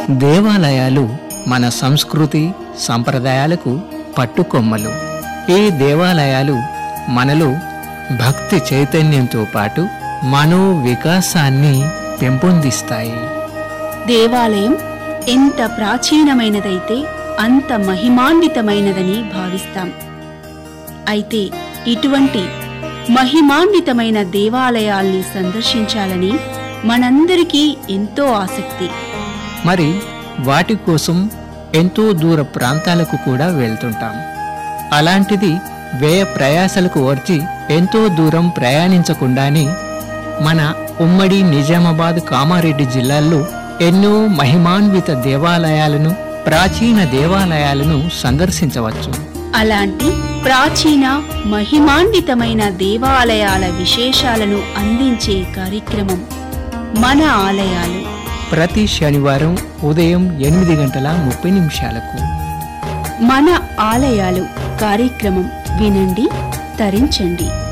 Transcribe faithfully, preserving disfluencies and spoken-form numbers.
దేవాలయాలు మన సంస్కృతి సంప్రదాయాలకు పట్టుకొమ్మలు. ఈ దేవాలయాలు మనలో భక్తి చైతన్యంతో పాటు మనో వికాసాన్ని పెంపొందిస్తాయి. దేవాలయం ఎంత ప్రాచీనమైనదైతే అంత మహిమాన్వితమైనదని భావిస్తాం. అయితే ఇటువంటి మహిమాన్వితమైన దేవాలయాల్ని సందర్శించాలని మనందరికీ ఎంతో ఆసక్తి. మరి వాటి కోసం ఎంతో దూర ప్రాంతాలకు కూడా వెళ్తుంటాం. అలాంటిది వ్యయ ప్రయాసలకు ఓర్చి ఎంతో దూరం ప్రయాణించకుండానే మన ఉమ్మడి నిజామాబాద్ కామారెడ్డి జిల్లాల్లో ఎన్నో మహిమాన్విత దేవాలయాలను ప్రాచీన దేవాలయాలను సందర్శించవచ్చు. అలాంటి ప్రాచీన మహిమాన్వితమైన దేవాలయాల విశేషాలను అందించే కార్యక్రమం మన ఆలయాలు. ప్రతి శనివారం ఉదయం ఎనిమిది గంటల ముప్పై నిమిషాలకు మన ఆలయాలు కార్యక్రమం వినండి, తరించండి.